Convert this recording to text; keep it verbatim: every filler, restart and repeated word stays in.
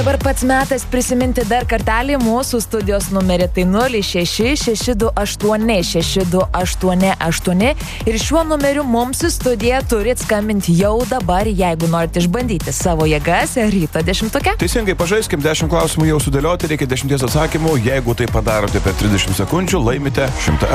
Dabar pats metas prisiminti dar kartelį mūsų studijos numerį, tai nulis šeši šeši du aštuoni šeši du aštuoni aštuoni ir šiuo numeriu mums į studiją turit skambinti jau dabar, jeigu norite išbandyti savo jėgas ryto dešimtuke. Teisingai, pažaiskim, dešimt klausimų jau sudėlioti, reikia dešimties atsakymų, jeigu tai padarote per trisdešimt sekundžių, laimite šimtą